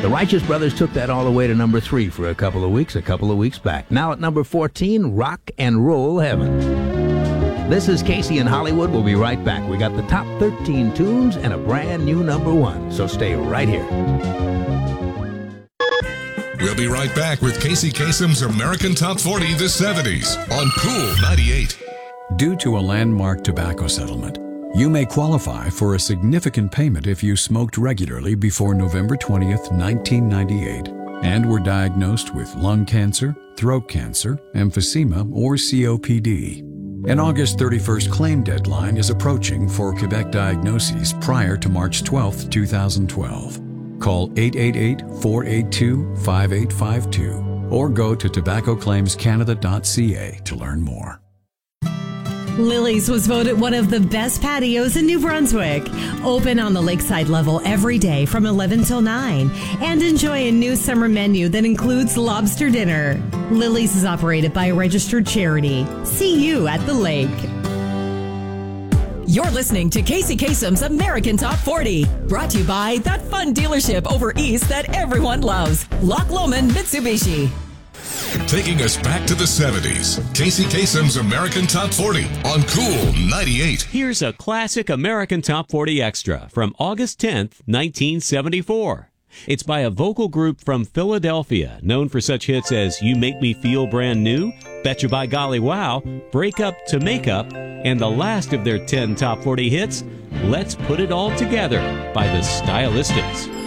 The Righteous Brothers took that all the way to number 3 for a couple of weeks back. Now at number 14, Rock and Roll Heaven. This is Casey in Hollywood. We'll be right back. We got the top 13 tunes and a brand new number 1, so stay right here. We'll be right back with Casey Kasem's American Top 40 the 70s on Cool 98. Due to a landmark tobacco settlement, you may qualify for a significant payment if you smoked regularly before November 20th, 1998, and were diagnosed with lung cancer, throat cancer, emphysema, or COPD. An August 31st claim deadline is approaching for Quebec diagnoses prior to March 12, 2012. Call 888-482-5852 or go to tobaccoclaimscanada.ca to learn more. Lily's was voted one of the best patios in New Brunswick. Open on the lakeside level every day from 11 till 9 and enjoy a new summer menu that includes lobster dinner. Lily's is operated by a registered charity. See you at the lake. You're listening to Casey Kasem's American Top 40, brought to you by that fun dealership over east that everyone loves, Loch Lomond Mitsubishi. Taking us back to the 70s, Casey Kasem's American Top 40 on Cool 98. Here's a classic American Top 40 extra from August 10th, 1974. It's by a vocal group from Philadelphia, known for such hits as You Make Me Feel Brand New, Betcha by Golly Wow, Break Up to Make Up, and the last of their 10 Top 40 hits, Let's Put It All Together by the Stylistics.